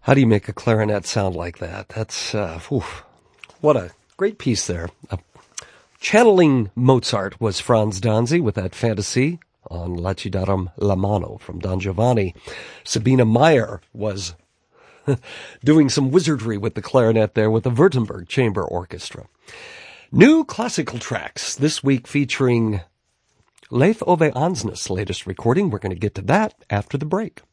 How do you make a clarinet sound like that? That's, what a great piece there. Channeling Mozart was Franz Danzi with that fantasy on La Ci Daram la Mano from Don Giovanni. Sabina Meyer was doing some wizardry with the clarinet there with the Württemberg Chamber Orchestra. New classical tracks this week featuring Leif Ove Ansnes' latest recording. We're going to get to that after the break.